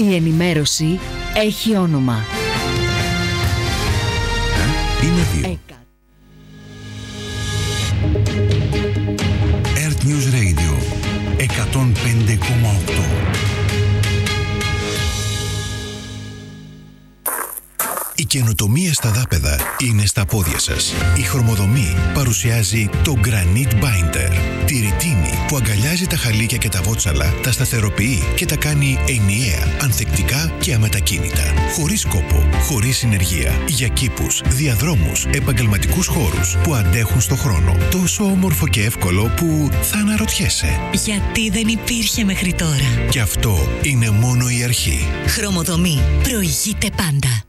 Η ενημέρωση έχει όνομα. Είναι δύο. Earth News Radio 105,8. Η καινοτομία στα δάπεδα είναι στα πόδια σας. Η Χρωμοδομή παρουσιάζει το Granite Binder. Τη ρητίνη που αγκαλιάζει τα χαλίκια και τα βότσαλα, τα σταθεροποιεί και τα κάνει ενιαία, ανθεκτικά και αμετακίνητα. Χωρίς κόπο, χωρίς συνεργεία. Για κήπους, διαδρόμους, επαγγελματικούς χώρους που αντέχουν στο χρόνο. Τόσο όμορφο και εύκολο που θα αναρωτιέσαι. Γιατί δεν υπήρχε μέχρι τώρα. Και αυτό είναι μόνο η αρχή. Χρωμοδομή. Προηγείται πάντα.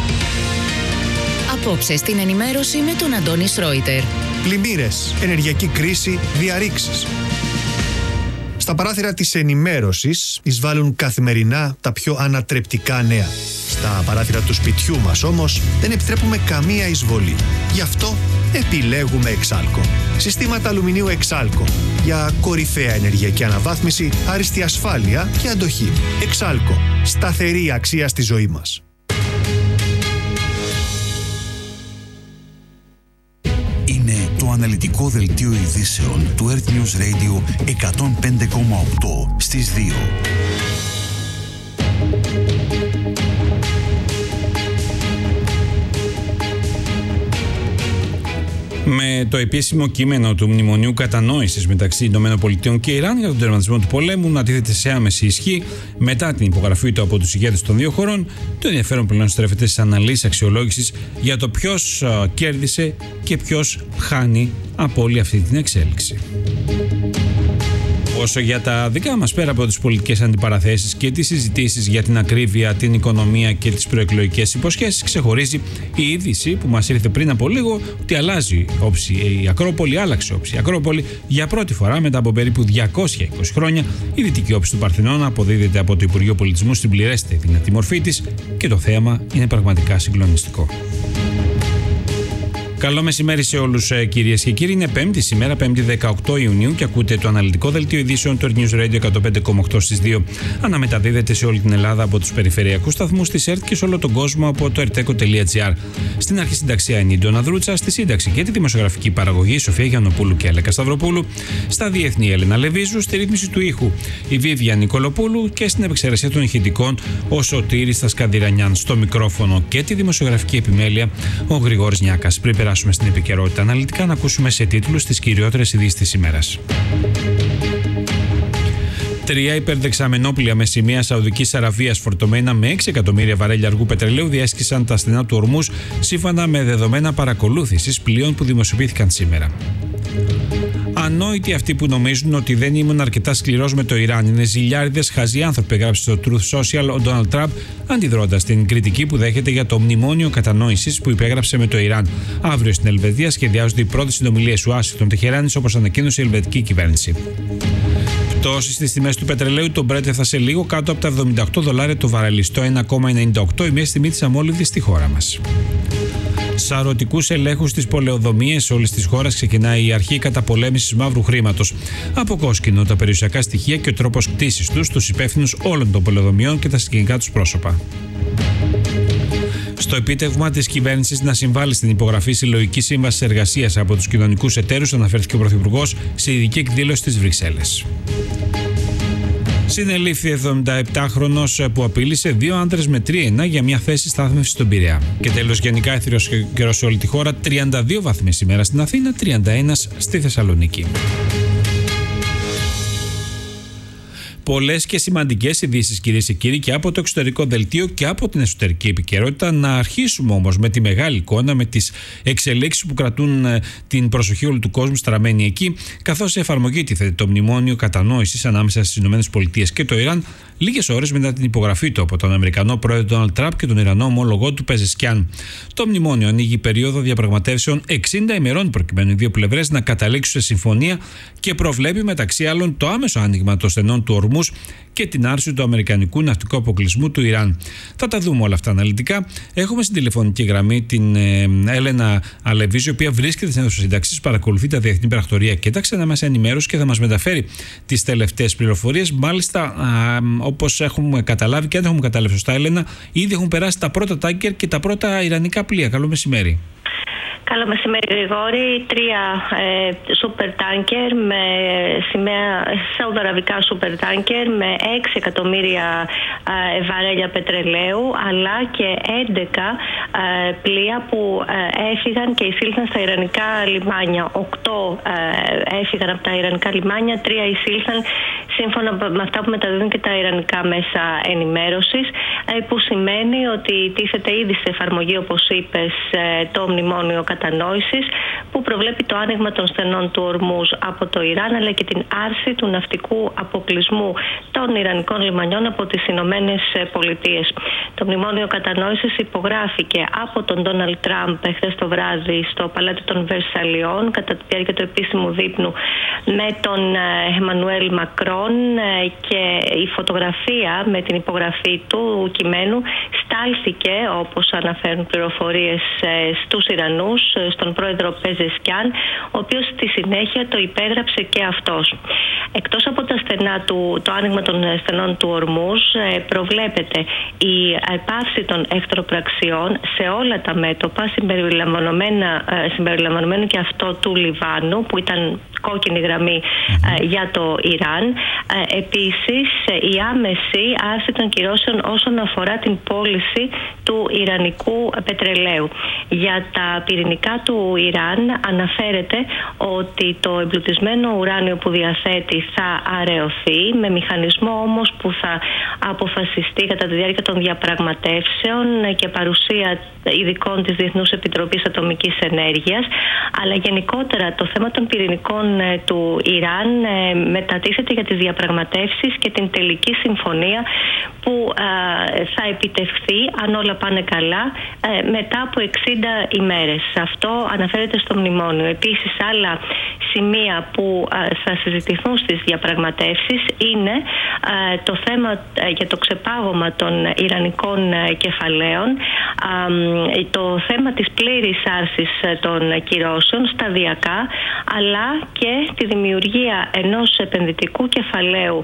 Απόψε στην ενημέρωση με τον Αντώνη Σρόιτερ. Πλημμύρες, ενεργειακή κρίση, διαρρήξεις. Στα παράθυρα της ενημέρωσης εισβάλλουν καθημερινά τα πιο ανατρεπτικά νέα. Στα παράθυρα του σπιτιού μας όμως δεν επιτρέπουμε καμία εισβολή. Γι' αυτό επιλέγουμε Εξάλκο. Συστήματα αλουμινίου Εξάλκο για κορυφαία ενεργειακή αναβάθμιση, άριστη ασφάλεια και αντοχή. Εξάλκο. Σταθερή αξία στη ζωή μας. Είναι το αναλυτικό δελτίο ειδήσεων του Earth News Radio 105,8 στις 2. Με το επίσημο κείμενο του Μνημονίου Κατανόησης μεταξύ ΗΠΑ και Ιράν για τον τερματισμό του πολέμου να τίθεται σε άμεση ισχύ μετά την υπογραφή του από τους ηγέτες των δύο χωρών, το ενδιαφέρον πλέον στρέφεται στις αναλύσεις αξιολόγησης για το ποιος κέρδισε και ποιος χάνει από όλη αυτή την εξέλιξη. Όσο για τα δικά μας, πέρα από τις πολιτικές αντιπαραθέσεις και τις συζητήσεις για την ακρίβεια, την οικονομία και τις προεκλογικές υποσχέσεις, ξεχωρίζει η είδηση που μας ήρθε πριν από λίγο ότι αλλάζει όψη η Ακρόπολη, άλλαξε όψη η Ακρόπολη για πρώτη φορά μετά από περίπου 220 χρόνια. Η δυτική όψη του Παρθενώνα αποδίδεται από το Υπουργείο Πολιτισμού στην πληρέστερη δυνατή μορφή της και το θέαμα είναι πραγματικά συγκλονιστικό. Καλό μεσημέρι σε όλους, κυρίες και κύριοι. Είναι Πέμπτη σήμερα, 5η 18 Ιουνίου, και ακούτε το αναλυτικό δελτίο ειδήσεων του Earth News Radio 105,8 στις 2. Αναμεταδίδεται σε όλη την Ελλάδα από τους περιφερειακούς σταθμούς της ΕΡΤ και σε όλο τον κόσμο από το erteco.gr. Στην αρχισυνταξία είναι η Ντόνα Δρούτσα, στη σύνταξη και τη δημοσιογραφική παραγωγή Σοφία Γιαννοπούλου και Έλεκα Σταυροπούλου, στα διεθνή Έλενα Λεβίζου, στη ρύθμιση του ήχου η Βίβια Νικολοπούλου και στην επεξεργασία των ηχητικών ο Σωτήρης Τασκανδιρανιάν. Στο μικρόφωνο και τη δημοσιογραφική επιμέλεια ο Γρηγόρης Νιάκας. Πριν περάσουμε στην επικαιρότητα αναλυτικά, να ακούσουμε σε τίτλους τις κυριότερες ειδήσεις της ημέρας. 3 υπερδεξαμενόπλια με σημαία Σαουδικής Αραβίας φορτωμένα με 6 εκατομμύρια βαρέλια αργού πετρελαίου διέσχισαν τα στενά του Ορμούζ σύμφωνα με δεδομένα παρακολούθησης πλοίων που δημοσιοποιήθηκαν σήμερα. Ανόητοι αυτοί που νομίζουν ότι δεν ήμουν αρκετά σκληρός με το Ιράν. Είναι ζηλιάριδες χαζοί άνθρωποι, έγραψε στο Truth Social ο Ντόναλντ Τραμπ, αντιδρώντας την κριτική που δέχεται για το μνημόνιο κατανόησης που υπέγραψε με το Ιράν. Αύριο στην Ελβετία σχεδιάζονται οι πρώτες συνομιλίες Ουάσιγκτον Τεχεράνης, όπως ανακοίνωσε η ελβετική κυβέρνηση. Πτώση στις τιμές του πετρελαίου, το Brent έφτασε λίγο κάτω από τα $78 το βαρέλι, στο 1,98, η μέση τιμή της αμόλυβδης στη χώρα μας. Σαρωτικούς ελέγχους στις πολεοδομίες όλης της χώρας ξεκινάει η αρχή καταπολέμησης μαύρου χρήματος. Αποκόσκινο τα περιουσιακά στοιχεία και ο τρόπος κτήσης τους στους υπεύθυνους όλων των πολεοδομιών και τα συγγενικά τους πρόσωπα. Στο επίτευγμα της κυβέρνησης να συμβάλλει στην υπογραφή συλλογικής σύμβασης εργασίας από τους κοινωνικούς εταίρους, αναφέρθηκε ο Πρωθυπουργός σε ειδική εκδήλωση στις Βρυξέλλες. Συνελήφθη 77χρονος που απείλησε 2 άντρες με τρίαινα για μια θέση στάθμευσης στον Πειραιά. Και τέλος, γενικά έθριος καιρός σε όλη τη χώρα, 32 βαθμοί σήμερα στην Αθήνα, 31 στη Θεσσαλονίκη. Πολλές και σημαντικές ειδήσεις, κυρίες και κύριοι, και από το εξωτερικό δελτίο και από την εσωτερική επικαιρότητα. Να αρχίσουμε όμως με τη μεγάλη εικόνα, με τις εξελίξεις που κρατούν την προσοχή όλου του κόσμου στραμμένη εκεί, καθώς σε εφαρμογή τίθεται το μνημόνιο κατανόησης ανάμεσα στις ΗΠΑ και το Ιράν, λίγες ώρες μετά την υπογραφή του από τον Αμερικανό πρόεδρο Ντόναλντ Τραμπ και τον Ιρανό ομόλογό του Πεζεσκιάν. Το μνημόνιο ανοίγει περίοδο διαπραγματεύσεων 60 ημερών προκειμένου οι δύο πλευρές να καταλήξουν σε συμφωνία και προβλέπει μεταξύ άλλων το άμεσο άνοιγμα των στενών του Ορμούζ Ορμούζ και την άρση του αμερικανικού ναυτικού αποκλεισμού του Ιράν. Θα τα δούμε όλα αυτά αναλυτικά. Έχουμε στην τηλεφωνική γραμμή την Έλενα Αλεβίζη, η οποία βρίσκεται στην αίθουσα σύνταξης, παρακολουθεί τα διεθνή πρακτορία και τα ξένα μέσα ενημέρωση και θα μας μεταφέρει τις τελευταίες πληροφορίες. Μάλιστα, όπως έχουμε καταλάβει και αν δεν έχουμε καταλάβει σωστά, Έλενα, ήδη έχουν περάσει τα πρώτα τάγκερ και τα πρώτα ιρανικά πλοία. Καλό μεσημέρι. Καλό μεσημέρι, Γρηγόρη. 3 σούπερ τάνκερ με σημαία, σαουδαραβικά σούπερ τάνκερ με 6 εκατομμύρια βαρέλια πετρελαίου, αλλά και 11 πλοία που έφυγαν και εισήλθαν στα ιρανικά λιμάνια. 8 έφυγαν από τα ιρανικά λιμάνια, 3 εισήλθαν σύμφωνα με αυτά που μεταδίδουν και τα ιρανικά μέσα ενημέρωσης, που σημαίνει ότι τίθεται ήδη σε εφαρμογή, όπως είπες, το μνημόνιο κατανόησης που προβλέπει το άνοιγμα των στενών του Ορμούζ από το Ιράν, αλλά και την άρση του ναυτικού αποκλεισμού των ιρανικών λιμανιών από τις Ηνωμένες Πολιτείες. Το μνημόνιο κατανόησης υπογράφηκε από τον Ντόναλντ Τραμπ χθες το βράδυ στο Παλάτι των Βερσαλιών κατά τη διάρκεια του επίσημου δείπνου με τον Εμμανουέλ Μακρόν, και η φωτογραφία με την υπογραφή του κειμένου στάλθηκε, όπως αναφέρουν πληροφορίες, στους Ιρανούς, στον πρόεδρο Πεζεσκιάν, ο οποίος στη συνέχεια το υπέγραψε και αυτός. Εκτός από τα στενά το άνοιγμα των στενών του Ορμούζ, προβλέπεται η πάυση των εχθροπραξιών σε όλα τα μέτωπα, συμπεριλαμβανομένου και αυτό του Λιβάνου, που ήταν κόκκινη γραμμή για το Ιράν. Επίσης, η άμεση άρση των κυρώσεων όσον αφορά την πώληση του ιρανικού πετρελαίου. Για τα πυρηνικά του Ιράν αναφέρεται ότι το εμπλουτισμένο ουράνιο που διαθέτει θα αραιωθεί, με μηχανισμό όμως που θα αποφασιστεί κατά τη διάρκεια των διαπραγματεύσεων και παρουσία ειδικών της Διεθνούς Επιτροπής Ατομικής Ενέργειας. Αλλά γενικότερα το θέμα των πυρηνικών του Ιράν μετατίθεται για τις διαπραγματεύσεις και την τελική συμφωνία που θα επιτευχθεί, αν όλα πάνε καλά, μετά από 60 ημέρες. Αυτό αναφέρεται στο μνημόνιο. Επίσης, άλλα σημεία που θα συζητηθούν στις διαπραγματεύσεις είναι το θέμα για το ξεπάγωμα των ιρανικών κεφαλαίων, το θέμα της πλήρης άρσης των κυρώσεων σταδιακά, αλλά και τη δημιουργία ενός επενδυτικού κεφαλαίου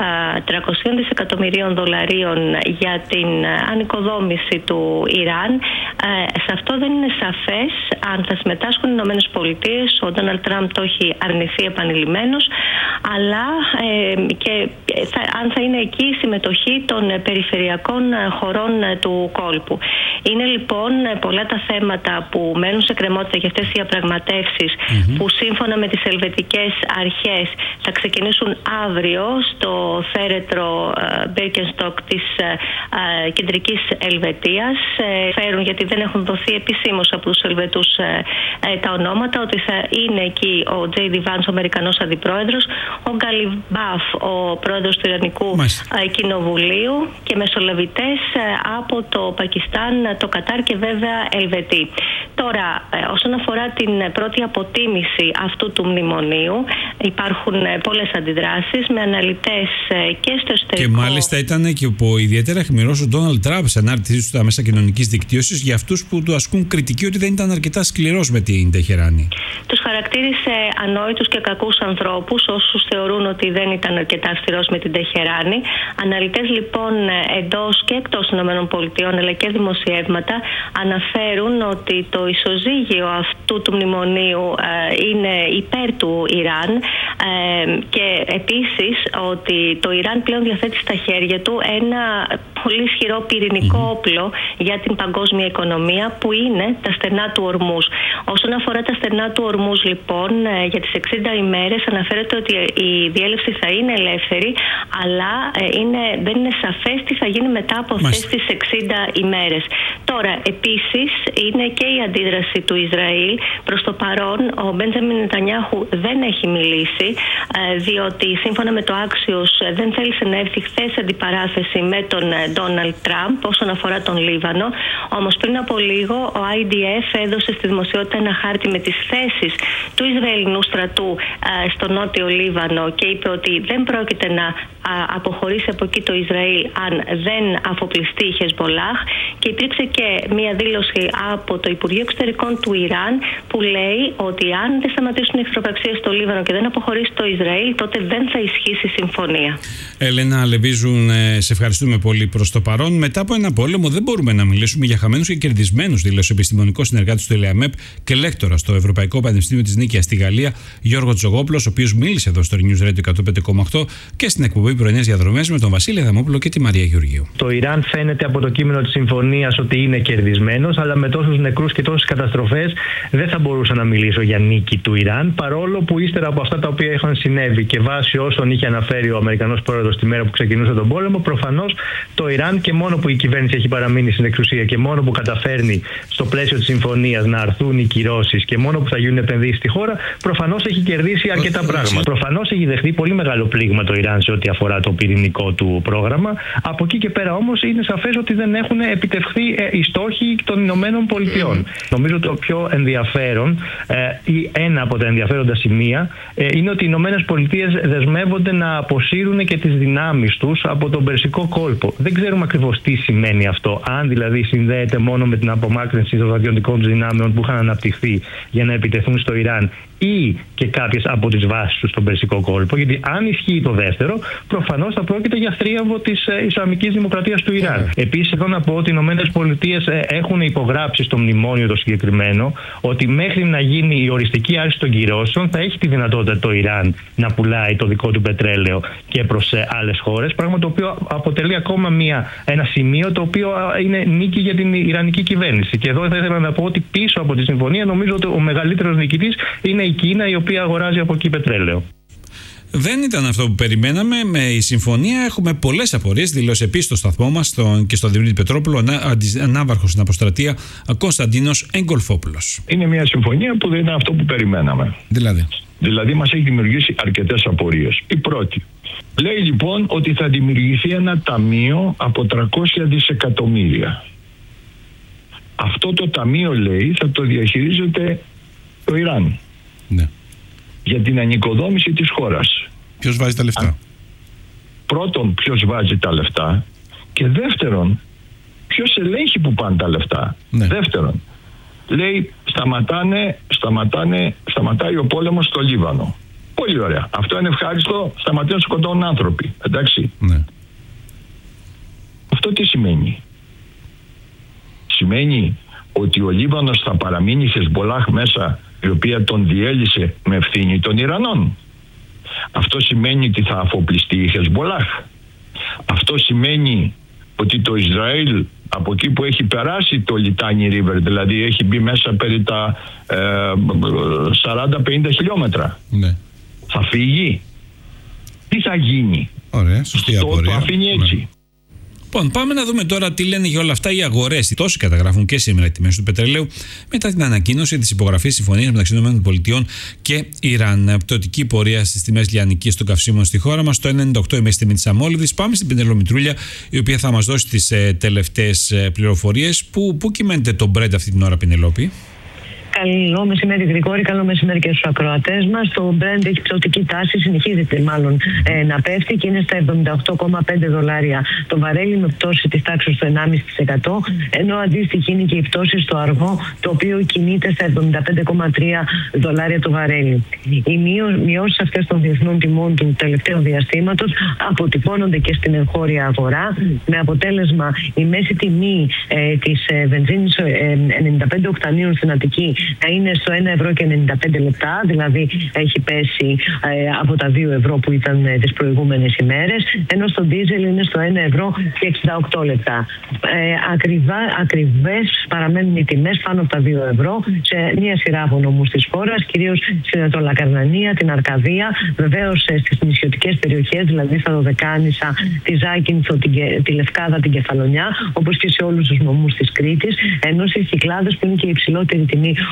300 δισεκατομμυρίων δολαρίων για την ανοικοδόμηση του Ιράν. Σε αυτό δεν είναι σαφές αν θα συμμετάσχουν οι Ηνωμένες Πολιτείες. Ο Ντόναλντ Τραμπ το έχει αρνηθεί επανειλημμένως, αλλά και αν θα είναι εκεί η συμμετοχή των περιφερειακών χωρών του κόλπου. Είναι λοιπόν πολλά τα θέματα που μένουν σε κρεμότητα για αυτές οι διαπραγματεύσεις, που σύμφωνα με τις ελβετικές αρχές θα ξεκινήσουν αύριο στο θέρετρο Birkenstock της κεντρικής Ελβετίας. Φέρουν, γιατί δεν έχουν δοθεί επισήμως από τους Ελβετούς τα ονόματα, ότι θα είναι εκεί ο J.D. Vance, ο Αμερικανός Αντιπρόεδρος, ο Γκάλιβ Μπαφ, ο πρόεδρος του Ιρανικού Κοινοβουλίου, και μεσολαβητές από το Πακιστάν, το Κατάρ και βέβαια Ελβετοί. Τώρα, όσον αφορά την πρώτη αποτίμηση αυτού του μνημονίου, υπάρχουν πολλές αντιδράσεις με αναλυτές και στο εσωτερικό. Και μάλιστα ήταν και ιδιαίτερα αιχμηρός ο Ντόναλντ Τραμπ σε ανάρτησή του στα μέσα κοινωνικής δικτύωσης για αυτούς που του ασκούν κριτική ότι δεν ήταν αρκετά σκληρός με την Τεχεράνη. Τους χαρακτήρισε ανόητους και κακούς ανθρώπους, όσους θεωρούν ότι δεν ήταν αρκετά αυστηρός με την Τεχεράνη. Αναλυτές λοιπόν εντός και εκτός ΗΠΑ, αλλά και δημοσιεύματα, αναφέρουν ότι το ισοζύγιο αυτού του μνημονίου είναι υπέρ του Ιράν, και επίσης ότι το Ιράν πλέον διαθέτει στα χέρια του ένα πολύ ισχυρό πυρηνικό όπλο για την παγκόσμια οικονομία, που είναι τα στενά του Ορμούζ. Όσον αφορά τα στενά του Ορμούζ λοιπόν, για τις 60 ημέρες αναφέρεται ότι η διέλευση θα είναι ελεύθερη, αλλά δεν είναι σαφές τι θα γίνει μετά από αυτές τις 60 ημέρες. Τώρα, επίσης, είναι και η αντίδραση του Ισραήλ. Προς το παρόν, ο Μπέντζαμιν Νετανιάχου δεν έχει μιλήσει, διότι σύμφωνα με το Axios δεν θέλησε να έρθει χθες σε αντιπαράθεση με τον Ντόναλντ Τραμπ όσον αφορά τον Λίβανο. Όμως πριν από λίγο ο IDF έδωσε στη δημοσιότητα ένα χάρτη με τις θέσεις του Ισραηλινού στρατού στο νότιο Λίβανο και είπε ότι δεν πρόκειται να αποχωρήσει από εκεί το Ισραήλ αν δεν αφοπλιστεί η Χεσμπολάχ, και υπήρξε και μία δήλωση από το Υπουργείο Εξωτερικών του Ιράν που λέει ότι αν δεν σταματήσουν οι εχθροπραξίες στο Λίβανο και δεν αποχωρήσει το Ισραήλ, τότε δεν θα ισχύσει η συμφωνία. Έλενα Λεβίζουν, σε ευχαριστούμε πολύ προς το παρόν. Μετά από ένα πόλεμο δεν μπορούμε να μιλήσουμε για χαμένους και κερδισμένους, δήλωσε ο επιστημονικός συνεργάτης του ΕΛΕΑΜΕΠ και λέκτορα στο Ευρωπαϊκό Πανεπιστήμιο της Νίκαιας στη Γαλλία, Γιώργο Τζογόπουλος, ο οποίος μίλησε εδώ στο News Radio 105,8 και στην εκπομπή Πρωινές Διαδρομές με τον Βασίλη Αδαμόπουλο και τη Μαρία Γεωργίου. Το Ιράν φαίνεται από το κείμενο της συμφωνίας ότι είναι κερδισμένος, αλλά με τόσους νεκρούς και τόσες καταστροφές δεν θα μπορούσα να μιλήσω για νίκη του Ιράν, παρόλο που ύστερα από αυτά τα οποία είχαν συνέβη και βάσει όσων είχε αναφέρει ο Αμερικανός πρόεδρος τη μέρα που ξεκινούσε τον πόλεμο, προφανώς το Ιράν, και μόνο που η κυβέρνηση έχει παραμείνει στην εξουσία και μόνο που καταφέρνει στο πλαίσιο της συμφωνίας να αρθούν οι κυρώσεις και μόνο που θα γίνουν επενδύσεις στη χώρα, προφανώς έχει κερδίσει αρκετά πράγματα. Προφανώς έχει δεχθεί πολύ μεγάλο πλήγμα το Ιράν σε ό,τι αφορά το πυρηνικό του πρόγραμμα. Από εκεί και πέρα όμως είναι σαφές ότι δεν έχουν επιτευχθεί οι στόχοι των Ηνωμένων Πολιτειών. Νομίζω το πιο ενδιαφέρον ή ένα από τα ενδιαφέροντα σημεία είναι ότι οι Ηνωμένες Πολιτείες δεσμεύονται να αποσύρουν και τις δυνάμεις τους από τον Περσικό κόλπο. Δεν ξέρουμε ακριβώς τι σημαίνει αυτό. Αν δηλαδή συνδέεται μόνο με την απομάκρυνση των στρατιωτικών δυνάμεων που είχαν αναπτυχθεί για να επιτεθούν στο Ιράν ή και κάποιες από τις βάσεις τους στον Περσικό κόλπο. Γιατί αν ισχύει το δεύτερο, προφανώς θα πρόκειται για θρίαμβο της Ισλαμικής Δημοκρατίας του Ιράν. Επίσης, εδώ να πω ότι οι Ηνωμένες Πολιτείες έχουν υπογράψει στο μνημόνιο το συγκεκριμένο ότι μέχρι να γίνει η οριστική άρση των κυρώσεων θα έχει τη δυνατότητα το Ιράν να πουλάει το δικό του πετρέλαιο και προς άλλες χώρες. Πράγμα το οποίο αποτελεί ακόμα ένα σημείο το οποίο είναι νίκη για την Ιρανική κυβέρνηση. Και εδώ θα ήθελα να πω ότι πίσω από τη συμφωνία νομίζω ότι ο μεγαλύτερος νικητής είναι η Κίνα, η οποία αγοράζει από εκεί πετρέλαιο. Δεν ήταν αυτό που περιμέναμε. Με η συμφωνία έχουμε πολλές απορίες, δηλώσει επίσης στο σταθμό μας και στον Δημήτρη Πετρόπουλο, ανάβαρχος στην αποστρατεία Κωνσταντίνος Εγκολφόπουλος. Είναι μια συμφωνία που δεν είναι αυτό που περιμέναμε. Δηλαδή μας έχει δημιουργήσει αρκετές απορίες. Η πρώτη. Λέει λοιπόν ότι θα δημιουργηθεί ένα ταμείο από 300 δισεκατομμύρια. Αυτό το ταμείο, λέει, θα το διαχειρίζεται το Ιράν. Ναι. Για την ανοικοδόμηση της χώρας. Ποιος βάζει τα λεφτά? Πρώτον, ποιος βάζει τα λεφτά, και δεύτερον, ποιος ελέγχει που πάνε τα λεφτά. Ναι. Δεύτερον, λέει σταματάει ο πόλεμος στο Λίβανο. Πολύ ωραία. Αυτό είναι ευχάριστο, σταματάει να σκοτώνουν άνθρωποι. Εντάξει. Ναι. Αυτό τι σημαίνει? Σημαίνει ότι ο Λίβανος θα παραμείνει Χεσμπολάχ μέσα, η οποία τον διέλυσε με ευθύνη των Ιρανών. Αυτό σημαίνει ότι θα αφοπλιστεί η Χεσμπολάχ. Αυτό σημαίνει ότι το Ισραήλ από εκεί που έχει περάσει το Λιτάνι Ρίβερ, δηλαδή έχει μπει μέσα περί τα 40-50 χιλιόμετρα, ναι, θα φύγει? Τι θα γίνει? Ωραία, σωστή απορία. Το αφήνει έτσι. Ναι. Λοιπόν, πάμε να δούμε τώρα τι λένε για όλα αυτά οι αγορές. Τόσοι καταγράφουν και σήμερα οι τιμές του πετρελαίου μετά την ανακοίνωση της υπογραφής συμφωνίας μεταξύ ΗΠΑ και Ιράν. Πτωτική πορεία στις τιμές λιανικής των καυσίμων στη χώρα μας. Το 1,98 η μέση τιμή της αμόλυδης. Πάμε στην Πενέλο Μητρούλια, η οποία θα μας δώσει τις τελευταίες πληροφορίες. Πού κυμαίνεται το Brent αυτή την ώρα, Πενελόπη? Καλό μεσημέρι, Γρηγόρη. Καλό μεσημέρι και στους ακροατές μας. Το Brent έχει πτωτική τάση, συνεχίζεται μάλλον να πέφτει και είναι στα $78,5 το βαρέλι, με πτώση της τάξης του 1,5%, ενώ αντίστοιχη είναι και η πτώση στο αργό, το οποίο κινείται στα $75,3 το βαρέλι. Οι μειώσεις αυτές των διεθνών τιμών του τελευταίου διαστήματος αποτυπώνονται και στην εγχώρια αγορά, με αποτέλεσμα η μέση τιμή της βενζίνης 95 οκτανίων στην Αττική να είναι στο 1,95 €, δηλαδή έχει πέσει από τα 2 ευρώ που ήταν τις προηγούμενες ημέρες, ενώ στο ντίζελ είναι στο 1,68 €. Ακριβές παραμένουν οι τιμές πάνω από τα 2 ευρώ σε μια σειρά από νομούς της χώρας, κυρίως στην Ανατολακαρνανία, την Αρκαδία, βεβαίως στις νησιωτικές περιοχές, δηλαδή στα Δωδεκάνησα, τη Ζάκυνθο, τη Λευκάδα, την Κεφαλονιά, όπως και σε όλους τους νομούς της Κρήτης, ενώ στις Κυκλάδες, που είναι και η υψηλότερη τιμή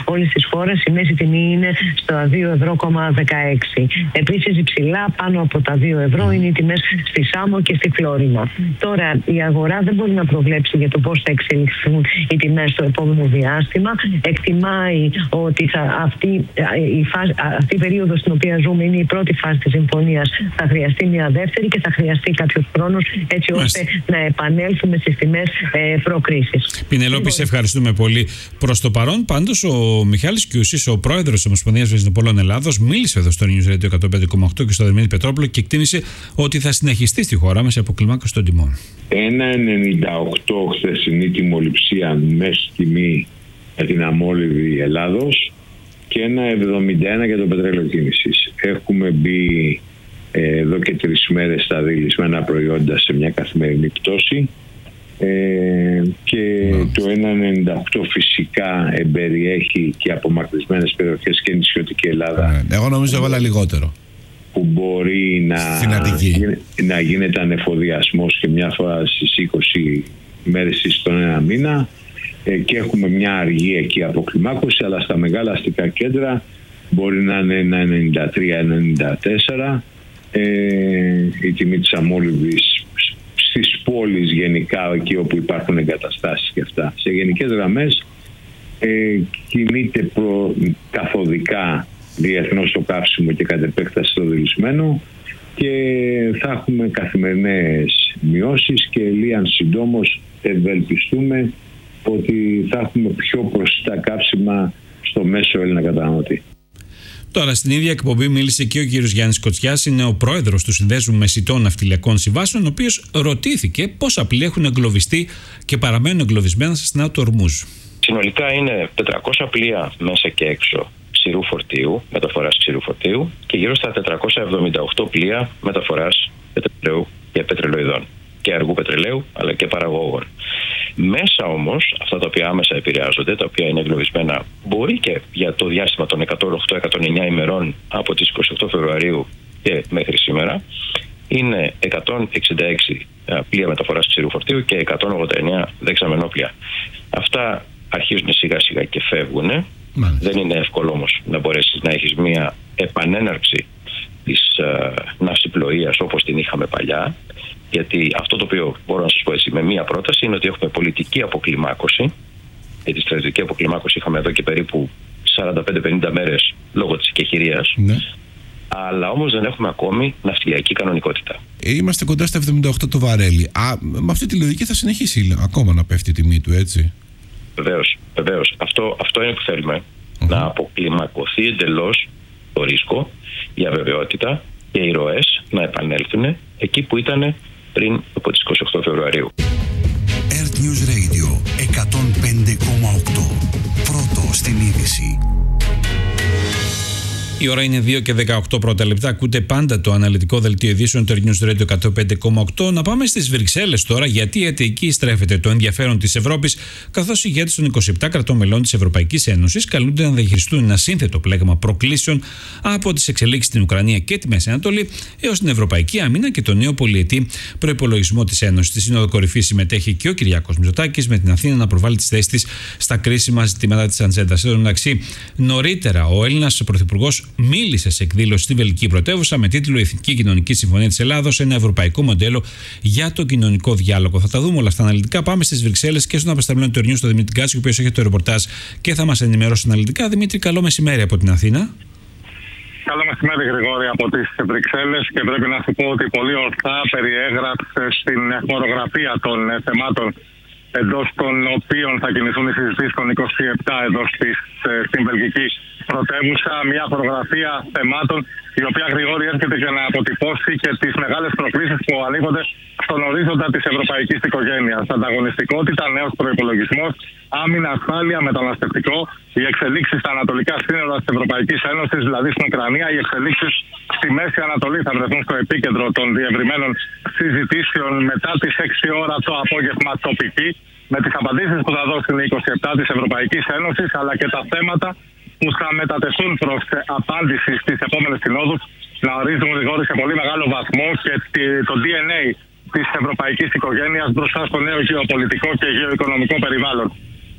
όλης της χώρας η μέση τιμή είναι στα 2,16 €. Επίσης υψηλά πάνω από τα 2 € είναι οι τιμές στη Σάμο και στη Φλόρινα. Τώρα η αγορά δεν μπορεί να προβλέψει για το πώς θα εξελιχθούν οι τιμές στο επόμενο διάστημα. Εκτιμάει ότι αυτή η περίοδος στην οποία ζούμε είναι η πρώτη φάση της συμφωνίας. Θα χρειαστεί μια δεύτερη και θα χρειαστεί κάποιος χρόνος έτσι ώστε να επανέλθουμε στις τιμές προκρίσης. Πινελόπη, σε ευχαριστούμε πολύ. Προς το παρόν, πάντως, ο Μιχάλης Κιούσης, ο πρόεδρος της Ομοσπονδίας Βενζινοπολών Ελλάδος, μίλησε εδώ στο News Radio 105,8 και στο Δερμήνη Πετρόπουλο και εκτίμησε ότι θα συνεχιστεί στη χώρα μας η αποκλιμάκωση των τιμών. 1,98 χθεσινή τιμοληψία μέση τιμή για την αμόλυβη Ελλάδος και 1,71 για το πετρέλαιο κίνησης. Έχουμε μπει εδώ και 3 μέρες στα δηλισμένα προϊόντα σε μια καθημερινή πτώση και το 1,98 φυσικά εμπεριέχει και απομακρυσμένες περιοχές και νησιωτική Ελλάδα. Εγώ νομίζω έβαλα λιγότερο. Που μπορεί να γίνεται ανεφοδιασμός και μια φορά στις 20 μέρες ή στον ένα μήνα και έχουμε μια αργή εκεί αποκλιμάκωση, αλλά στα μεγάλα αστικά κέντρα μπορεί να είναι 1,93-1,94 η τιμή της αμόλυβης στις πόλεις γενικά, εκεί όπου υπάρχουν εγκαταστάσεις και αυτά. Σε γενικές γραμμές κινείται καθοδικά διεθνώς το καύσιμο και κατ' επέκταση το δηλισμένο και θα έχουμε καθημερινές μειώσεις και λίγαν συντόμως ευελπιστούμε ότι θα έχουμε πιο προσιτά καύσιμα στο μέσο Έλληνα καταναλωτή. Τώρα, στην ίδια εκπομπή μίλησε και ο κύριος Γιάννης Κοτσιάς, είναι ο πρόεδρος του Συνδέσμου Μεσιτών Ναυτιλιακών Συμβάσεων, ο οποίος ρωτήθηκε πόσα πλοία έχουν εγκλωβιστεί και παραμένουν εγκλωβισμένα στα στενά του Ορμούζ. Συνολικά είναι 400 πλοία μέσα και έξω ξηρού φορτίου, μεταφοράς ξηρού φορτίου και γύρω στα 478 πλοία μεταφοράς πετρελαίου και πετρελοειδών και αργού πετρελαίου αλλά και παραγόγων. Μέσα όμως, αυτά τα οποία άμεσα επηρεάζονται, τα οποία είναι εγκλωβισμένα, μπορεί και για το διάστημα των 108-109 ημερών από τις 28 Φεβρουαρίου και μέχρι σήμερα, είναι 166 πλοία μεταφοράς ξηρού φορτίου και 189 δεξαμενόπλοια. Αυτά αρχίζουν σιγά σιγά και φεύγουν. Δεν είναι εύκολο όμως να μπορέσεις να έχεις μια επανέναρξη της ναυσιπλοείας όπως την είχαμε παλιά. Γιατί αυτό το οποίο μπορώ να σας πω έτσι με μία πρόταση είναι ότι έχουμε πολιτική αποκλιμάκωση. Για τη στρατιωτική αποκλιμάκωση είχαμε εδώ και περίπου 45-50 μέρες λόγω της εκεχηρίας. Ναι. Αλλά όμως δεν έχουμε ακόμη ναυτιλιακή κανονικότητα. Είμαστε κοντά στα 78 το βαρέλι. Με αυτή τη λογική θα συνεχίσει ακόμα να πέφτει η τιμή του, έτσι. Βεβαίως. Αυτό είναι που θέλουμε. Να αποκλιμακωθεί εντελώς το ρίσκο, η αβεβαιότητα και οι ροές να επανέλθουν εκεί που ήταν πριν από τις 28 Φεβρουαρίου. Earth News Radio 105,8. Πρώτο στην είδηση. Η ώρα είναι 2 και 18 πρώτα λεπτά. Ακούτε πάντα το αναλυτικό δελτίο ειδήσεων του News Radio 105,8. Να πάμε στις Βρυξέλλες τώρα, γιατί εκεί στρέφεται το ενδιαφέρον της Ευρώπης, καθώς οι ηγέτες των 27 κρατών μελών της Ευρωπαϊκής Ένωσης καλούνται να διαχειριστούν ένα σύνθετο πλέγμα προκλήσεων από τις εξελίξεις στην Ουκρανία και τη Μέση Ανατολή έως την Ευρωπαϊκή Άμυνα και τον νέο πολυετή προϋπολογισμό της Ένωσης. Στη Σύνοδο Κορυφής συμμετέχει και ο Κυριάκος Μητσοτάκης, με την Αθήνα να προβάλλει τις θέσεις της στα κρίσιμα ζητήματα της ατζέντας. Εν τω μεταξύ, νωρίτερα ο Έλληνας Πρωθυπουργός μίλησε σε εκδήλωση στη Βελγική πρωτεύουσα με τίτλο «Η Εθνική Κοινωνική Συμφωνία της Ελλάδος, ένα ευρωπαϊκό μοντέλο για το κοινωνικό διάλογο». Θα τα δούμε όλα αυτά αναλυτικά. Πάμε στις Βρυξέλλες και στον απεσταλμένο του News, τον Δημήτρη Γκάτσο, ο οποίος έχει το ρεπορτάζ και θα μας ενημερώσει αναλυτικά. Δημήτρη, καλό μεσημέρι από την Αθήνα. Καλό μεσημέρι, Γρηγόρη, από τις Βρυξέλλες, και πρέπει να σου πω ότι πολύ ορθά περιέγραψε στην χορογραφία των θεμάτων εντός των οποίων θα κινηθούν οι συζητήσεις των 27 εδώ στην Βελγική πρωτεύουσα. Μια χορογραφία θεμάτων η οποία, Γρηγόρη, έρχεται για να αποτυπώσει και τις μεγάλες προκλήσεις που ανοίγονται στον ορίζοντα της ευρωπαϊκής οικογένειας. Ανταγωνιστικότητα, νέος προϋπολογισμός, άμυνα, ασφάλεια, μεταναστευτικό, οι εξελίξεις στα ανατολικά σύνορα της Ευρωπαϊκής Ένωσης, δηλαδή στην Ουκρανία, οι εξελίξεις στη Μέση Ανατολή θα βρεθούν στο επίκεντρο των διευρυμένων συζητήσεων μετά τις 6 ώρα το απόγευμα τοπική, με τις απαντήσεις που θα δώσουν οι 27 της Ευρωπαϊκής Ένωσης, αλλά και τα θέματα που θα μετατεθούν προς απάντηση στις επόμενες συνόδους, να ορίζουν, Γρηγόρη, σε πολύ μεγάλο βαθμό και το DNA της ευρωπαϊκής οικογένειας μπροστά στο νέο γεωπολιτικό και γεωοικονομικό περιβάλλον.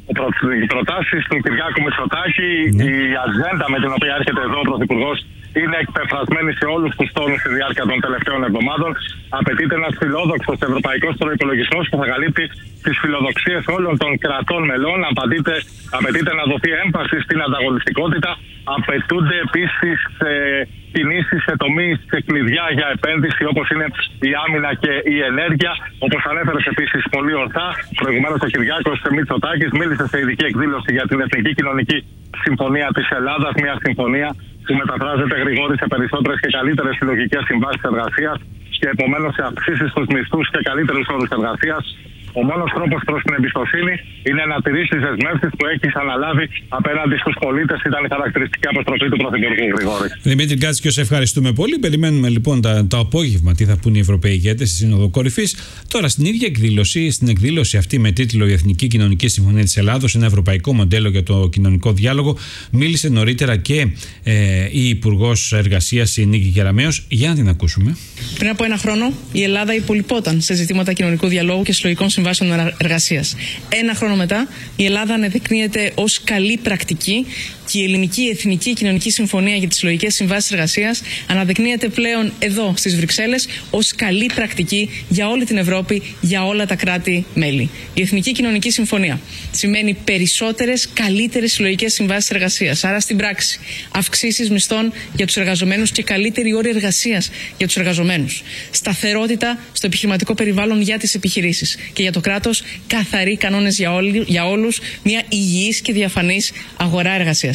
Οι προτάσεις του Κυριάκου Μητσοτάκη, η ατζέντα με την οποία έρχεται εδώ ο Πρωθυπουργός, είναι εκπεφρασμένη σε όλους τους τόνους στη διάρκεια των τελευταίων εβδομάδων. Απαιτείται ένας φιλόδοξος ευρωπαϊκός προϋπολογισμός που θα καλύπτει τις φιλοδοξίες όλων των κρατών μελών. Απαιτείται να δοθεί έμφαση στην ανταγωνιστικότητα. Απαιτούνται επίσης κινήσεις σε τομείς σε κλειδιά για επένδυση, όπως είναι η άμυνα και η ενέργεια. Όπως ανέφερε επίσης πολύ ορθά, προηγουμένως ο Κυριάκος Μητσοτάκης μίλησε σε ειδική εκδήλωση για την Εθνική Κοινωνική Συμφωνία της Ελλάδας, μια συμφωνία που μεταφράζεται, Γρηγόρη, σε περισσότερες και καλύτερες συλλογικές συμβάσεις εργασίας και επομένως σε αυξήσεις στους μισθούς και καλύτερους όρους εργασίας. Ο μόνος τρόπος προς την εμπιστοσύνη είναι να τηρήσει τις δεσμεύσεις που έχεις αναλάβει απέναντι στους πολίτες. Ήταν η χαρακτηριστική αποστροφή του Πρωθυπουργού, Γρηγόρη. Δημήτρη Γκάτσκιο, σε ευχαριστούμε πολύ. Περιμένουμε λοιπόν το απόγευμα τι θα πούν οι Ευρωπαίοι ηγέτες στη Σύνοδο Κορυφής. Τώρα, στην ίδια εκδήλωση, στην εκδήλωση αυτή με τίτλο «Η Εθνική Κοινωνική Συμφωνία της Ελλάδος, ένα ευρωπαϊκό μοντέλο για το κοινωνικό διάλογο», μίλησε νωρίτερα και η Υπουργός Εργασίας, η Νίκη Κεραμέως. Για να την ακούσουμε. Πριν από ένα χρόνο, η Ελλάδα υπολοιπόταν σε ζητήματα κοινωνικού διαλόγου και συλλογικών συμβάσεων εργασίας. Ένα χρόνο μετά, η Ελλάδα αναδεικνύεται ως καλή πρακτική και η Ελληνική Εθνική Κοινωνική Συμφωνία για τις Συλλογικές Συμβάσεις Εργασίας αναδεικνύεται πλέον εδώ στις Βρυξέλλες ως καλή πρακτική για όλη την Ευρώπη, για όλα τα κράτη-μέλη. Η Εθνική Κοινωνική Συμφωνία σημαίνει περισσότερες, καλύτερες συλλογικές συμβάσεις εργασίας. Άρα στην πράξη, αυξήσεις μισθών για τους εργαζομένους και καλύτερη όρη εργασίας για τους εργαζομένους. Σταθερότητα στο επιχειρηματικό περιβάλλον για τις επιχειρήσεις. Και για το κράτος, καθαροί κανόνες για όλους, μια υγιής και διαφανής αγορά εργασίας.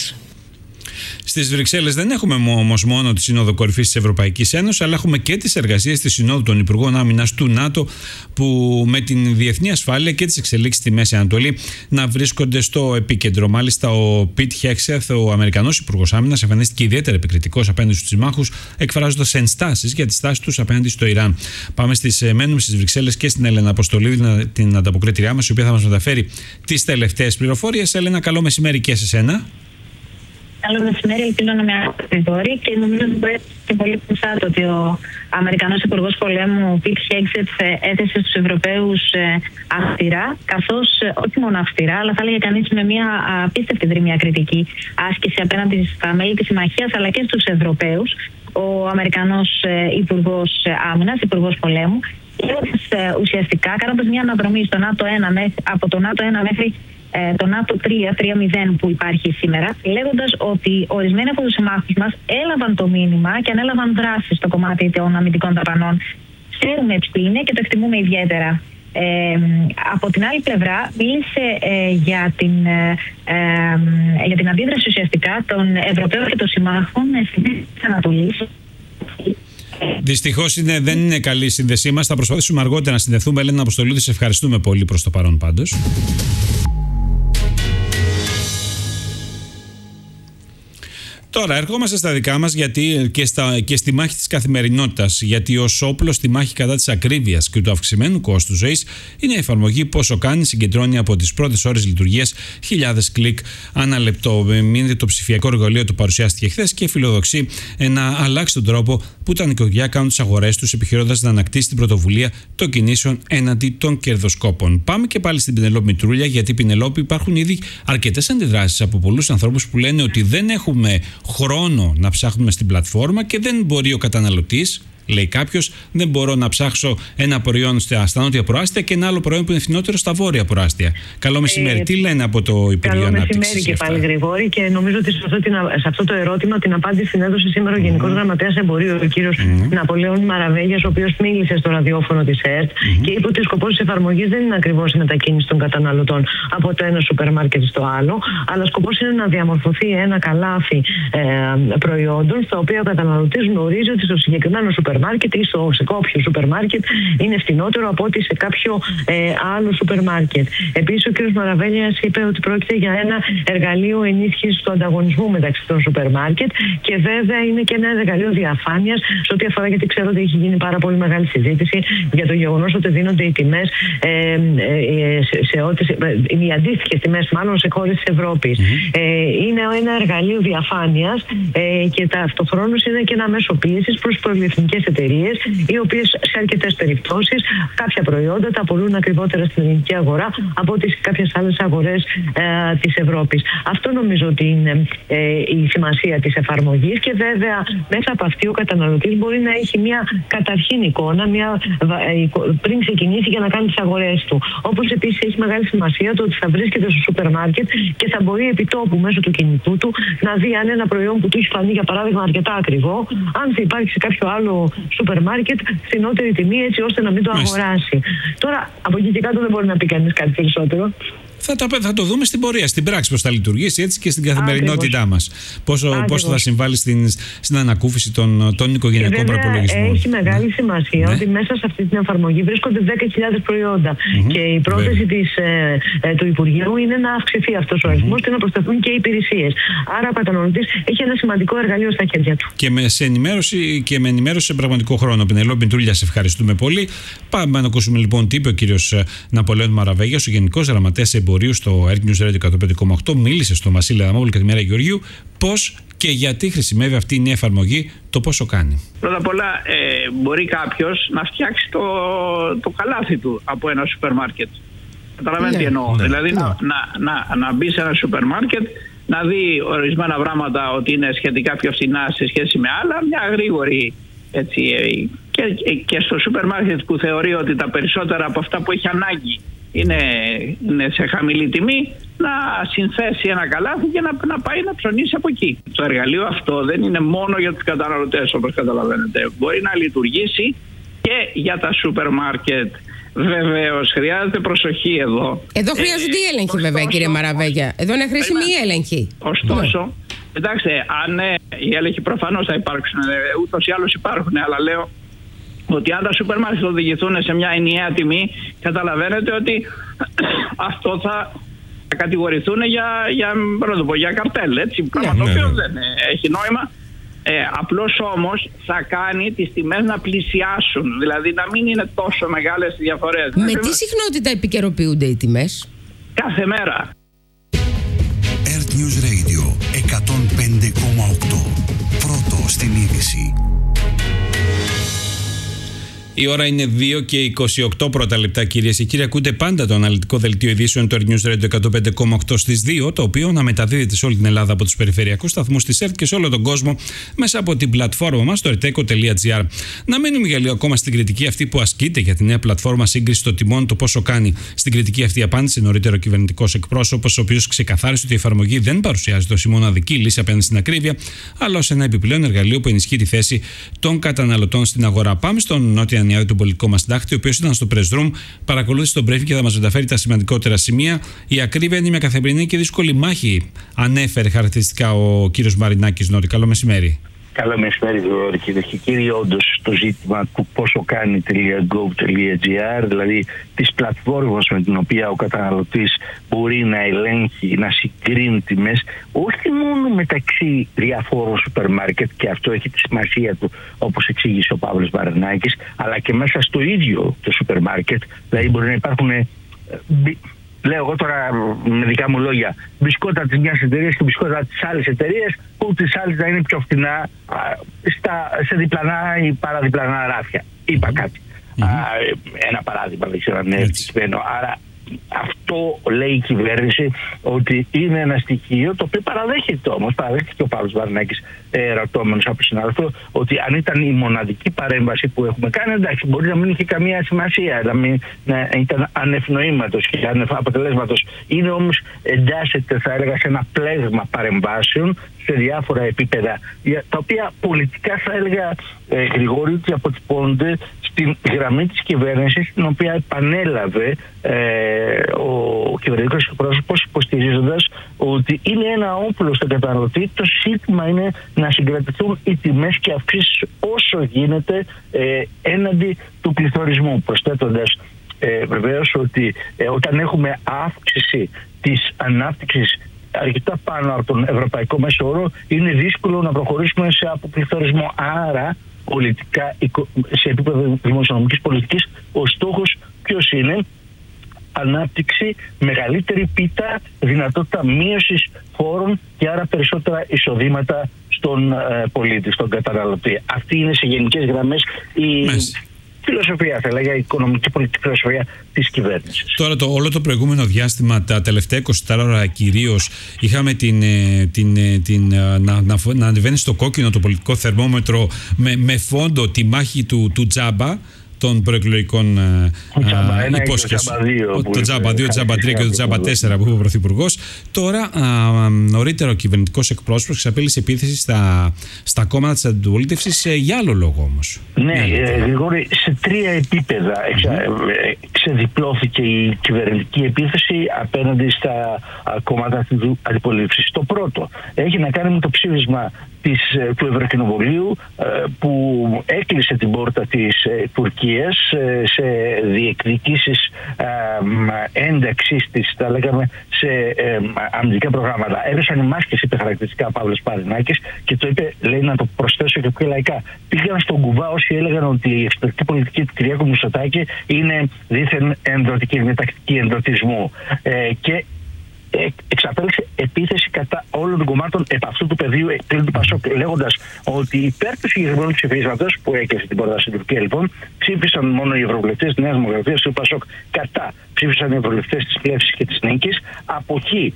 Στις Βρυξέλλες δεν έχουμε όμως μόνο τη Σύνοδο Κορυφής της Ευρωπαϊκής Ένωσης, αλλά έχουμε και τις εργασίες της Συνόδου των Υπουργών Άμυνας του ΝΑΤΟ, που με την διεθνή ασφάλεια και τις εξελίξεις στη Μέση Ανατολή να βρίσκονται στο επίκεντρο. Μάλιστα, ο Πιτ Χέξεθ, ο Αμερικανός Υπουργός Άμυνας, εμφανίστηκε ιδιαίτερα επικριτικός απέναντι στους συμμάχους, εκφράζοντας ενστάσεις για τη στάση τους απέναντι στο Ιράν. Μένουμε στις Βρυξέλλες και στην Έλενα Αποστολίδη, την ανταποκρίτριά μας, η οποία θα μας μεταφέρει τις τελευταίες πληροφορίες. Έλενα, καλό μεσημέρι και σε σένα. Καλό μεσημέρι, ελπίζω να με ακούτε και νομίζω ότι μπορεί και πολύ πιθανό ότι ο Αμερικανός Υπουργός Πολέμου Πιτ Χέξεθ έθεσε στους Ευρωπαίους αυστηρά, καθώς όχι μόνο αυστηρά, αλλά θα έλεγε κανείς με μια απίστευτη δρυμία κριτική άσκηση απέναντι στα μέλη της Συμμαχίας αλλά και στους Ευρωπαίους. Ο Αμερικανός Υπουργός Άμυνας, Υπουργός Πολέμου, ουσιαστικά κάνοντας μια αναδρομή στο ΝΑΤΟ 1, από το ΝΑΤΟ 1 μέχρι το ΝΑΤΟ 3.0 που υπάρχει σήμερα, λέγοντας ότι ορισμένοι από τους συμμάχους μας έλαβαν το μήνυμα και ανέλαβαν δράση στο κομμάτι των αμυντικών δαπανών. Ξέρουμε ποιοι είναι και το εκτιμούμε ιδιαίτερα. Από την άλλη πλευρά μίλησε για την αντίδραση ουσιαστικά των Ευρωπαίων και των συμμάχων στην Μέση Ανατολή. Δυστυχώς δεν είναι καλή η σύνδεσή μας. Θα προσπαθήσουμε αργότερα να συνδεθούμε. Έλενα Αποστολίδη, σε ευχαριστούμε πολύ προς το παρόν πάντως. Τώρα ερχόμαστε στα δικά μας, γιατί και στη μάχη της καθημερινότητας, γιατί ως όπλο στη μάχη κατά της ακρίβειας και του αυξημένου κόστου ζωής είναι η εφαρμογή Πόσο Κάνει, συγκεντρώνει από τις πρώτες ώρες λειτουργίας χιλιάδες κλικ ανά λεπτό. Μείνει το ψηφιακό εργαλείο του παρουσιάστηκε χθες και φιλοδοξεί να αλλάξει τον τρόπο που τα νοικοκυριά κάνουν τις αγορές τους, επιχειρώντας να ανακτήσει την πρωτοβουλία των κινήσεων έναντι των κερδοσκόπων. Πάμε και πάλι στην Πινελόπη Μητρούλια, γιατί Πινελόπη υπάρχουν ήδη αρκετές αντιδράσεις από πολλούς ανθρώπους που λένε ότι δεν έχουμε χρόνο να ψάχνουμε στην πλατφόρμα και δεν μπορεί ο καταναλωτής, λέει κάποιος, δεν μπορώ να ψάξω ένα προϊόν στα νότια προάστια και ένα άλλο προϊόν που είναι φθηνότερο στα βόρεια προάστια. Καλό μεσημέρι. Τι λένε από το Υπουργείο Ανάπτυξης? Καλό μεσημέρι και πάλι, Γρηγόρη, και νομίζω ότι σε αυτό το ερώτημα την απάντηση την έδωσε σήμερα ο Γενικός Γραμματέας Εμπορίου, ο κύριος Ναπολέων Μαραβέγιας, ο οποίος μίλησε στο ραδιόφωνο της ΕΡΤ και είπε ότι ο σκοπός της εφαρμογής δεν είναι ακριβώς η μετακίνηση των καταναλωτών από το ένα σούπερ μάρκετ στο άλλο, αλλά σκοπός είναι να διαμορφωθεί ένα καλάθι προϊόντων, στα οποία ο καταναλωτής γνωρίζει ότι στο συγκεκριμένο σούπερ μάρκετ ή σε κάποιο σούπερ μάρκετ είναι φθηνότερο από ότι σε κάποιο άλλο σούπερ μάρκετ. Επίσης, ο κ. Μαραβέλιας είπε ότι πρόκειται για ένα εργαλείο ενίσχυσης του ανταγωνισμού μεταξύ των σούπερ μάρκετ και βέβαια είναι και ένα εργαλείο διαφάνειας σε ό,τι αφορά, γιατί ξέρω ότι έχει γίνει πάρα πολύ μεγάλη συζήτηση για το γεγονός ότι δίνονται οι τιμές, οι αντίστοιχες τιμές μάλλον σε χώρες της Ευρώπης. Είναι ένα εργαλείο διαφάνειας και ταυτοχρόνως είναι και ένα μέσο πίεσης προς πολυεθνικές ευρωπαϊκές εταιρείες, οι οποίες σε αρκετές περιπτώσεις κάποια προϊόντα τα πουλούν ακριβότερα στην ελληνική αγορά από ό,τι σε κάποιες άλλες αγορές της Ευρώπης. Αυτό νομίζω ότι είναι η σημασία της εφαρμογής, και βέβαια μέσα από αυτή ο καταναλωτής μπορεί να έχει μια καταρχήν εικόνα πριν ξεκινήσει για να κάνει τις αγορές του. Όπως επίσης έχει μεγάλη σημασία το ότι θα βρίσκεται στο σούπερ μάρκετ και θα μπορεί επί τόπου μέσω του κινητού του να δει αν ένα προϊόν που του έχει φανεί για παράδειγμα αρκετά ακριβό, αν θα υπάρχει σε κάποιο άλλο σούπερ μάρκετ φθηνότερη τιμή, έτσι ώστε να μην το αγοράσει. Τώρα από εκεί και κάτω δεν μπορεί να πει κανείς κάτι περισσότερο. Θα το δούμε στην πορεία, στην πράξη πώς θα λειτουργήσει, έτσι και στην καθημερινότητά μας. Πόσο θα συμβάλλει στην ανακούφιση των οικογενειακών προπολογισμών. Έχει μεγάλη σημασία ότι μέσα σε αυτή την εφαρμογή βρίσκονται 10.000 προϊόντα. Και η πρόθεση του Υπουργείου είναι να αυξηθεί αυτός ο αριθμός και να προσθεθούν και οι υπηρεσίες. Άρα ο καταναλωτής έχει ένα σημαντικό εργαλείο στα χέρια του. Και με ενημέρωση σε πραγματικό χρόνο. Πινελόπη Ντούλια, σε ευχαριστούμε πολύ. Πάμε να ακούσουμε λοιπόν τι είπε ο κύριος Ναπολέων Μαραβέγιας, ο Γενικός Γραμματέας Εμπορίου στο Air News Radio 105,8. Μίλησε στον Βασίλη Αδαμόπουλο και τη Μέρα Γεωργίου πώς και γιατί χρησιμεύει αυτή η νέα εφαρμογή, το πόσο κάνει. Πρώτα απ' όλα, μπορεί κάποιος να φτιάξει το καλάθι του από ένα σούπερ μάρκετ. Καταλαβαίνετε τι εννοώ. Δηλαδή να μπει σε ένα σούπερ μάρκετ, να δει ορισμένα πράγματα ότι είναι σχετικά πιο φθηνά σε σχέση με άλλα, μια γρήγορη έτσι, και στο σούπερ μάρκετ που θεωρεί ότι τα περισσότερα από αυτά που έχει ανάγκη είναι σε χαμηλή τιμή, να συνθέσει ένα καλάθι και να πάει να ψωνίσει από εκεί. Το εργαλείο αυτό δεν είναι μόνο για τους καταναλωτές, όπως καταλαβαίνετε. Μπορεί να λειτουργήσει και για τα σούπερ μάρκετ. Βεβαίως, χρειάζεται προσοχή εδώ. Εδώ χρειάζονται οι έλεγχοι, βέβαια, κύριε Μαραβέγια. Εδώ είναι χρήσιμη η έλεγχη. Ωστόσο, κοιτάξτε, αν οι έλεγχοι προφανώς θα υπάρξουν, ούτως ή άλλως υπάρχουν, αλλά λέω ότι αν τα σούπερ μάρκετ οδηγηθούν σε μια ενιαία τιμή, καταλαβαίνετε ότι αυτό θα κατηγορηθούν για καρτέλ, έτσι, πράγμα το οποίο δεν έχει νόημα. Απλώς όμως θα κάνει τις τιμές να πλησιάσουν, δηλαδή να μην είναι τόσο μεγάλες οι διαφορές. Με τι συχνότητα επικαιροποιούνται οι τιμές? Κάθε μέρα. Air News Radio 105,8. Πρώτο στην είδηση. Η ώρα είναι 2 και 28 πρώτα λεπτά, κυρίες και κύριοι. Ακούτε πάντα το αναλυτικό δελτίο ειδήσεων του Air News Radio 105,8 στις 2, το οποίο να μεταδίδεται σε όλη την Ελλάδα από τους περιφερειακούς σταθμούς της ΕΡΤ και σε όλο τον κόσμο μέσα από την πλατφόρμα μας, το erteco.gr. Να μένουμε για λίγο ακόμα στην κριτική αυτή που ασκείται για τη νέα πλατφόρμα σύγκριση των τιμών, το πόσο κάνει. Στην κριτική αυτή απάντησε νωρίτερο κυβερνητικός εκπρόσωπος, ο οποίος ξεκαθάρισε ότι η εφαρμογή δεν παρουσιάζεται ως η μοναδική λύση απέναντι στην ακρίβεια, αλλά ως ένα επιπλέον εργαλείο που ενισχύει τη θέση των καταναλωτών στην αγορά. Πάμε στον Νότια Νιάδη, τον πολιτικό μας συντάκτη, ο οποίος ήταν στο Press Room, παρακολούθησε τον briefing και θα μας μεταφέρει τα σημαντικότερα σημεία. Η ακρίβεια είναι μια καθημερινή και δύσκολη μάχη, ανέφερε χαρακτηριστικά ο κύριος Μαρινάκης. Νότι, καλό μεσημέρι. Καλό μεσημέρι, κυρίες και κύριοι. Όντως, το ζήτημα του πόσο κάνει.gov.gr, δηλαδή της πλατφόρμας με την οποία ο καταναλωτής μπορεί να ελέγχει, να συγκρίνει τιμές, όχι μόνο μεταξύ διαφόρων σούπερ μάρκετ, και αυτό έχει τη σημασία του, όπως εξήγησε ο Παύλος Μαρινάκης, αλλά και μέσα στο ίδιο το σούπερ μάρκετ. Δηλαδή, μπορεί να υπάρχουν. Λέω εγώ τώρα με δικά μου λόγια, μπισκότα της μιας εταιρείας και μπισκότα της άλλης εταιρείας, που της άλλης θα είναι πιο φθηνά σε διπλανά ή παραδιπλανά ράφια. Είπα κάτι. Ένα παράδειγμα, δεν ξέρω αν είναι ευτυχισμένο. Άρα αυτό λέει η κυβέρνηση ότι είναι ένα στοιχείο το οποίο παραδέχεται όμως, παραδέχεται και ο Παύλος Μαρινάκης, ρωτώμενος από συνάδελφο, ότι αν ήταν η μοναδική παρέμβαση που έχουμε κάνει, εντάξει, μπορεί να μην είχε καμία σημασία, να ήταν ανευνοήματος και αποτελέσματος. Είναι όμως, εντάσσεται, θα έλεγα, σε ένα πλέγμα παρεμβάσεων σε διάφορα επίπεδα, τα οποία πολιτικά, θα έλεγα, Γρηγόρη, ότι αποτυπώνονται στην γραμμή της κυβέρνησης, την οποία επανέλαβε ο κυβερνητικός εκπρόσωπος, υποστηρίζοντας ότι είναι ένα όπλο στον καταναλωτή. Το σύστημα είναι να συγκρατηθούν οι τιμές και αυξήσεις όσο γίνεται έναντι του πληθωρισμού, προσθέτοντας βεβαίως ότι όταν έχουμε αύξηση της ανάπτυξης αρκετά πάνω από τον ευρωπαϊκό μέσο όρο, είναι δύσκολο να προχωρήσουμε σε αποπληθωρισμό. Άρα, πολιτικά, σε επίπεδο δημοσιονομικής πολιτικής, ο στόχος ποιος είναι? Ανάπτυξη, μεγαλύτερη πίτα, δυνατότητα μείωσης φόρων και άρα περισσότερα εισοδήματα στον πολίτη, στον καταναλωτή. Αυτή είναι σε γενικές γραμμές η φιλοσοφία, θα έλεγα, η οικονομική πολιτική φιλοσοφία της κυβέρνησης. Τώρα όλο το προηγούμενο διάστημα, τα τελευταία 24 ώρα κυρίως, είχαμε να ανεβαίνει στο κόκκινο το πολιτικό θερμόμετρο με φόντο τη μάχη του Τζάμπα, των προεκλογικών υπόσχεσεων. Το Τζάμπα 2, το Τζάμπα 3 και το Τζάμπα 4 που είπε ο Πρωθυπουργός. Τώρα, νωρίτερα ο κυβερνητικός εκπρόσωπος εξαπέλυσε επίθεση στα κόμματα της αντιπολίτευσης για άλλο λόγο όμως. Ναι, Γρηγόρη, σε 3 επίπεδα ξεδιπλώθηκε η κυβερνητική επίθεση απέναντι στα κόμματα της αντιπολίτευσης. Το πρώτο έχει να κάνει με το ψήφισμα του Ευρωκοινοβουλίου που έκλεισε την πόρτα της Τουρκίας σε διεκδικήσεις ένταξης της, θα λέγαμε, σε αμυντικά προγράμματα. Έδωσαν οι μάσκες, είπε χαρακτηριστικά Παύλος Παρινάκης, και το είπε, λέει, να το προσθέσω και πιο λαϊκά. Πήγαν στον κουβά όσοι έλεγαν ότι η εξωτερική πολιτική του Κυριάκου Μητσοτάκη είναι δίθεν ενδοτική, είναι τακτική ενδοτισμού. Και εξαπέλυσε επίθεση κατά όλων των κομμάτων επ' αυτού του πεδίου του Πασόκ, λέγοντας ότι υπέρ του συγκεκριμένου ψηφίσματος που έκλεισε την πόρτα στην Τουρκία, λοιπόν, ψήφισαν μόνο οι ευρωβουλευτές της Νέας Δημοκρατίας του Πασόκ. Κατά ψήφισαν οι ευρωβουλευτές της Πλεύσης και της Νίκης. Από εκεί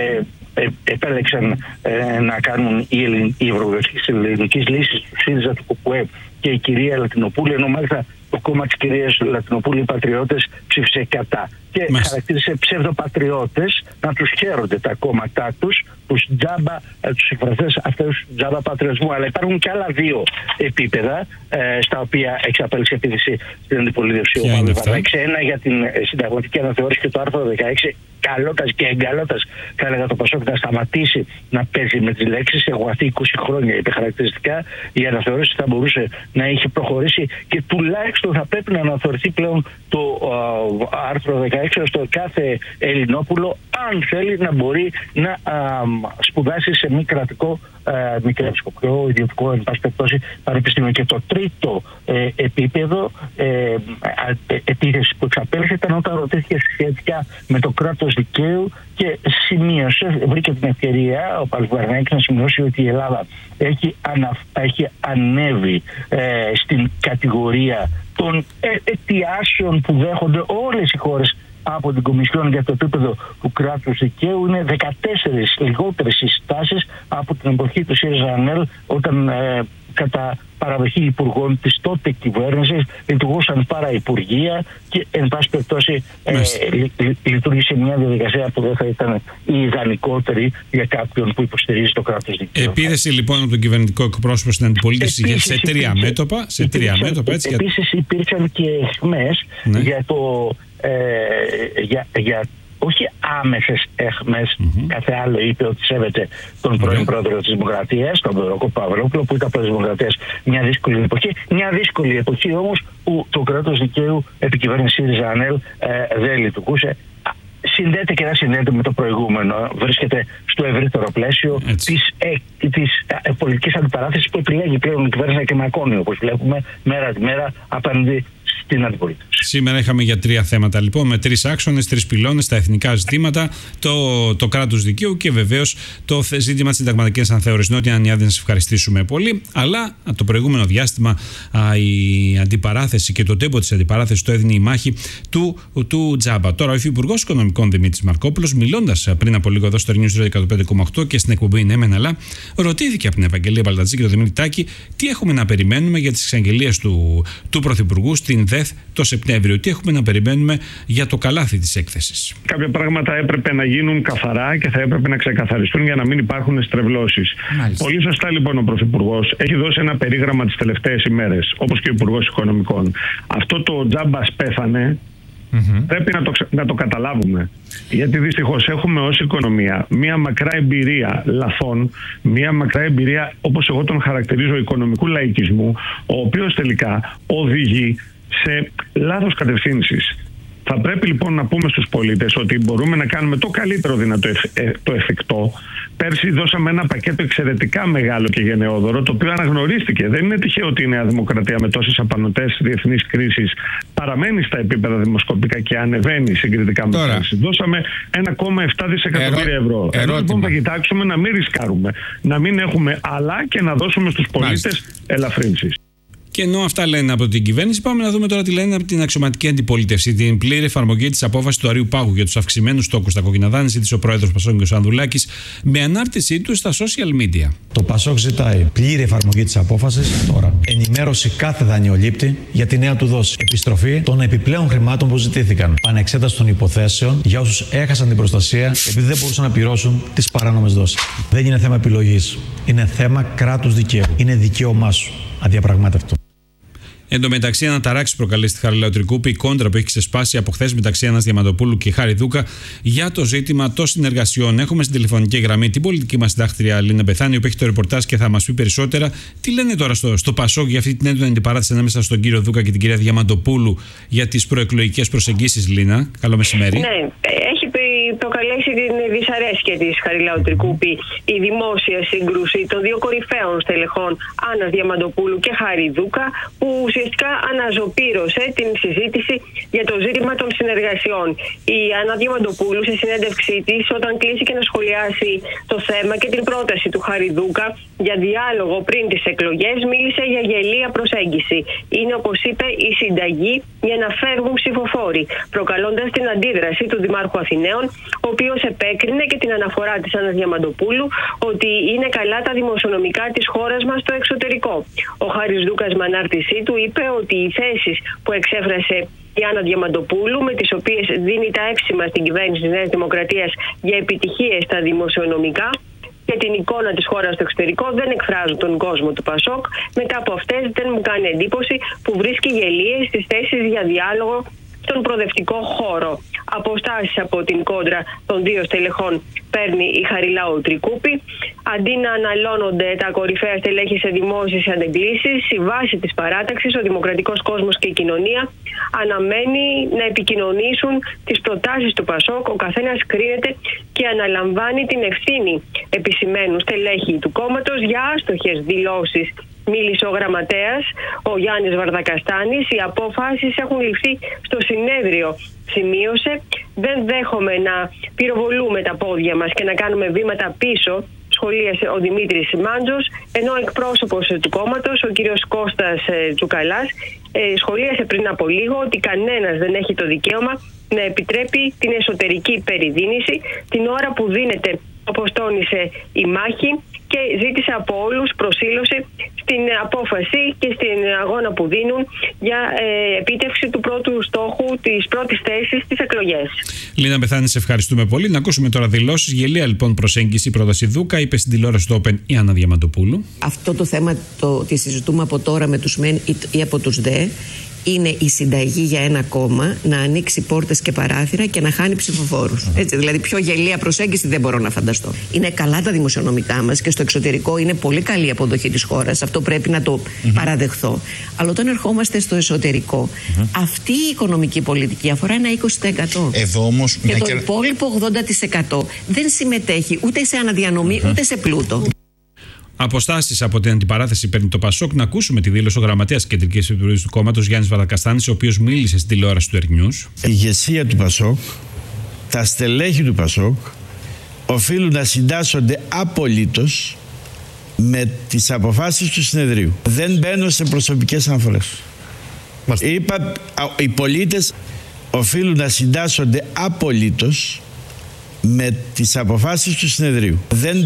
επέλεξαν να κάνουν οι ευρωβουλευτές της Ελληνικής Λύσης, του ΣΥΡΙΖΑ, του ΚΚΕ και η κυρία Λατινοπούλη, ενώ μάλιστα το κόμμα της κυρίας Λατινοπούλη, οι Πατριώτες, ψήφισε κατά. Και χαρακτήρισε ψευδοπατριώτες να τους χαίρονται τα κόμματά τους, τους τζάμπα, τους εκφραστές αυτούς τζάμπα πατριωτισμού. Αλλά υπάρχουν και άλλα 2 επίπεδα στα οποία εξαπέλυσε επίθεση στην αντιπολίτευση ο Παύλος Παρινάκης. Ένα για την συνταγματική αναθεώρηση και το άρθρο 16. Καλότας και εγκαλότας, θα έλεγα, το Πασόκ να σταματήσει να παίζει με τις λέξεις. Έχω αυτή 20 χρόνια, είπε χαρακτηριστικά. Η αναθεώρηση θα μπορούσε να είχε προχωρήσει και τουλάχιστον θα πρέπει να αναθεωρηθεί πλέον το άρθρο 16, ώστε κάθε Ελληνόπουλο, αν θέλει, να μπορεί να σπουδάσει σε μη κρατικό, μη κρατικό, ιδιωτικό, εν πάση περιπτώσει, πανεπιστήμιο. Και το τρίτο επίπεδο επίθεση που εξαπέλυσε ήταν όταν ρωτήθηκε σχετικά με το κράτος δικαίου και σημείωσε, βρήκε την ευκαιρία ο Παύλος Παρινάκης να σημειώσει ότι η Ελλάδα έχει ανέβει στην κατηγορία των αιτιάσεων που δέχονται όλες οι χώρες από την Κομισιόν για το επίπεδο του κράτους δικαίου. Είναι 14 λιγότερες συστάσεις από την εποχή του ΣΥΡΙΖΑ-ΑΝΕΛ, όταν κατά παραδοχή υπουργών της τότε κυβέρνησης λειτουργούσαν παραυπουργεία και εν πάση περιπτώσει λειτουργήσε μια διαδικασία που δεν θα ήταν η ιδανικότερη για κάποιον που υποστηρίζει το κράτος δικαίου. Επίθεση λοιπόν από τον κυβερνητικό εκπρόσωπο στην αντιπολίτευση σε 3 μέτωπα. Επίσης υπήρξαν και αιχμές για το όχι άμεσες αίχμες, κάθε άλλο είπε ότι σέβεται τον πρώην πρόεδρο της Δημοκρατίας, τον Δωροκό Παυλόπουλο, που ήταν πρόεδρος της Δημοκρατίας μια δύσκολη εποχή. Μια δύσκολη εποχή όμως που το κράτος δικαίου επί κυβέρνηση ΣΥΡΙΖΑ-ΑΝΕΛ δεν λειτουργούσε. Συνδέεται και δεν συνδέεται με το προηγούμενο. Βρίσκεται στο ευρύτερο πλαίσιο της πολιτικής αντιπαράθεσης που επιλέγει πλέον η κυβέρνηση και Μακόνιο, όπως βλέπουμε μέρα τη μέρα απέναντι στην αντιπολίτευση. Σήμερα είχαμε για 3 θέματα λοιπόν, με 3 άξονες, 3 πυλώνες, τα εθνικά ζητήματα, το κράτος δικαίου και βεβαίως το ζήτημα της συνταγματικής αναθεώρησης. Νότια Ανιάδη, να σας ευχαριστήσουμε πολύ. Αλλά το προηγούμενο διάστημα η αντιπαράθεση και το τέμπο της αντιπαράθεσης το έδινε η μάχη του Τζάμπα. Τώρα ο Υφυπουργός Οικονομικών Δημήτρης Μαρκόπουλος, μιλώντας πριν από λίγο εδώ στο News 105,8 και στην εκπομπή Ναι Μεν Αλλά, ρωτήθηκε από την Ευαγγελία Μπαλτατζή και τον Δημήτρη Τάκη τι έχουμε να περιμένουμε για τις εξαγγελίες του Πρωθυπουργού στην ΔΕΘ το Σεπτέμβριο. Τι έχουμε να περιμένουμε για το καλάθι της έκθεσης. Κάποια πράγματα έπρεπε να γίνουν καθαρά και θα έπρεπε να ξεκαθαριστούν για να μην υπάρχουν στρεβλώσεις. Πολύ σωστά λοιπόν ο Πρωθυπουργός έχει δώσει ένα περίγραμμα τις τελευταίες ημέρες, όπως και ο Υπουργός Οικονομικών. Αυτό το τζάμπας πέθανε. Πρέπει να το καταλάβουμε. Γιατί δυστυχώς έχουμε ως οικονομία μία μακρά εμπειρία λαθών, μία μακρά εμπειρία, όπως εγώ τον χαρακτηρίζω, οικονομικού λαϊκισμού, ο οποίος τελικά οδηγεί σε λάθος κατευθύνσεις. Θα πρέπει λοιπόν να πούμε στους πολίτες ότι μπορούμε να κάνουμε το καλύτερο δυνατό το εφικτό. Πέρσι δώσαμε ένα πακέτο εξαιρετικά μεγάλο και γενναιόδωρο, το οποίο αναγνωρίστηκε. Δεν είναι τυχαίο ότι η Νέα Δημοκρατία με τόσες απανωτές διεθνείς κρίσεις παραμένει στα επίπεδα δημοσκοπικά και ανεβαίνει συγκριτικά με πέρσι. Δώσαμε 1,7 δισεκατομμύρια ευρώ. Εδώ λοιπόν θα κοιτάξουμε να μην ρισκάρουμε, να μην έχουμε αλλά και να δώσουμε στους πολίτες ελαφρύνσεις. Και ενώ αυτά λένε από την κυβέρνηση, πάμε να δούμε τώρα τι λένε από την αξιωματική αντιπολίτευση. Την πλήρη εφαρμογή της απόφασης του Αριού Πάγου για τους αυξημένους στόχους στα κόκκινα δάνεια ζήτησε ο πρόεδρος Πασόκ κ. Ανδρουλάκης με ανάρτησή του στα social media. Το Πασόκ ζητάει πλήρη εφαρμογή της απόφασης τώρα. Ενημέρωση κάθε δανειολήπτη για τη νέα του δόση. Επιστροφή των επιπλέον χρημάτων που ζητήθηκαν. Πανεξέταση των υποθέσεων για όσους έχασαν την προστασία επειδή δεν μπορούσαν να πληρώσουν τις παράνομες δόσεις. Δεν είναι θέμα επιλογής. Είναι θέμα κράτους δικαίου. Είναι δικαίωμά σου. Αδιαπραγμάτευτο. Εν τω μεταξύ, αναταράξει προκαλεί στη Χαριλάου Τρικούπη η κόντρα που έχει ξεσπάσει από χθες μεταξύ Άννας Διαμαντοπούλου και Χάρη Δούκα για το ζήτημα των συνεργασιών. Έχουμε στην τηλεφωνική γραμμή την πολιτική μας συντάκτρια Λίνα Μπεθάνη, που έχει το ρεπορτάζ και θα μας πει περισσότερα. Τι λένε τώρα στο Πασόκ για αυτή την έντονη αντιπαράθεση ανάμεσα στον κύριο Δούκα και την κυρία Διαμαντοπούλου για τις προεκλογικές προσεγγίσεις, Λίνα? Καλό μεσημέρι. Ναι, έχει προκαλέσει την δυσαρέσκεια της Χαριλάου Τρικούπη η δημόσια σύγκρουση των δύο κορυφαίων στελεχών Άννας Διαμαντοπούλου και Χάρη Δούκα, που ουσιαστικά αναζωπήρωσε την συζήτηση για το ζήτημα των συνεργασιών. Η Άννα Διαμαντοπούλου, σε συνέντευξή της, όταν κλείστηκε να σχολιάσει το θέμα και την πρόταση του Χάρη Δούκα για διάλογο πριν τις εκλογές, μίλησε για γελία προσέγγιση. Είναι, όπως είπε, η συνταγή για να φεύγουν ψηφοφόροι, προκαλώντας την αντίδραση του Δημάρχου Αθηναίων, ο οποίος επέκρινε και την αναφορά της Άννας Διαμαντοπούλου ότι είναι καλά τα δημοσιονομικά της χώρας μας στο εξωτερικό. Ο Χάρης Δούκας με ανάρτησή του είπε ότι οι θέσεις που εξέφρασε η Άννα Διαμαντοπούλου, με τις οποίες δίνει τα εύσημα στην κυβέρνηση της Νέας Δημοκρατίας για επιτυχίες στα δημοσιονομικά και την εικόνα της χώρας στο εξωτερικό, δεν εκφράζουν τον κόσμο του Πασόκ. Μετά από αυτές δεν μου κάνει εντύπωση που βρίσκει γελίες στις θέσεις για διάλογο στον προοδευτικό χώρο. Αποστάσεις από την κόντρα των δύο στελεχών παίρνει η Χαριλάου Τρικούπη. Αντί να αναλώνονται τα κορυφαία στελέχη σε δημόσιες αντεγκλήσεις, η βάση της παράταξης, ο δημοκρατικός κόσμος και η κοινωνία αναμένει να επικοινωνήσουν τις προτάσεις του Πασόκ. Ο καθένας κρίνεται και αναλαμβάνει την ευθύνη, επισημαίνουν στελέχη του κόμματος, για άστοχες δηλώσεις. Μίλησε ο γραμματέας, ο Γιάννης Βαρδακαστάνης. Οι απόφασεις έχουν ληφθεί στο συνέδριο, σημείωσε. Δεν δέχομαι να πυροβολούμε τα πόδια μας και να κάνουμε βήματα πίσω, σχολίασε ο Δημήτρης Μάντζος, ενώ εκπρόσωπος του κόμματος, ο κύριος Κώστας Τσουκαλάς, σχολίασε πριν από λίγο ότι κανένας δεν έχει το δικαίωμα να επιτρέπει την εσωτερική περιδίνηση την ώρα που δίνεται, όπως τόνισε, η μάχη, και ζήτησε από όλους προσήλωση στην απόφαση και στην αγώνα που δίνουν για επίτευξη του πρώτου στόχου, της πρώτης θέσης στις εκλογές. Λίνα Μπεθάνη, σε ευχαριστούμε πολύ. Να ακούσουμε τώρα δηλώσεις. Γελία λοιπόν προσέγγιση, πρόταση Δούκα, είπε στην τηλεόραση του Open η Άννα Διαμαντοπούλου. Αυτό το θέμα το συζητούμε από τώρα με τους ΜΕΝ ή από τους ΔΕ. Είναι η συνταγή για ένα κόμμα να ανοίξει πόρτες και παράθυρα και να χάνει ψηφοφόρους. Έτσι, δηλαδή, πιο γελία προσέγγιση δεν μπορώ να φανταστώ. Είναι καλά τα δημοσιονομικά μας και στο εξωτερικό είναι πολύ καλή η αποδοχή της χώρας. Αυτό πρέπει να το παραδεχθώ. Αλλά όταν ερχόμαστε στο εσωτερικό, αυτή η οικονομική πολιτική αφορά ένα 20%. Εδώ όμως, και το υπόλοιπο 80% δεν συμμετέχει ούτε σε αναδιανομή ούτε σε πλούτο. Αποστάσεις από την αντιπαράθεση παίρνει το Πασόκ. Να ακούσουμε τη δήλωση ο γραμματέας της Κεντρικής Επιτροπής του κόμματος, Γιάννης Βαρδακαστάνης, ο οποίος μίλησε στην τηλεόραση του News. Η ηγεσία του Πασόκ, τα στελέχη του Πασόκ, οφείλουν να συντάσσονται απολύτως με τις αποφάσεις του συνεδρίου. Δεν μπαίνω σε προσωπικές αναφορές. Είπα, οι πολίτες οφείλουν να συντάσσονται απολύτως με τις αποφάσεις του συνεδρίου. Δεν